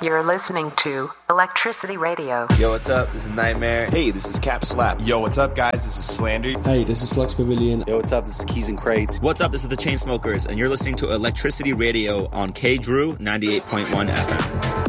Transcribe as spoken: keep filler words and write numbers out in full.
You're listening to Electricity Radio. Yo, what's up? This is Nightmare. Hey, this is Cap Slap. Yo, what's up, guys? This is Slander. Hey, this is Flux Pavilion. Yo, what's up? This is Keys and Crates. What's up? This is the Chainsmokers, and you're listening to Electricity Radio on K Drew ninety-eight point one F M.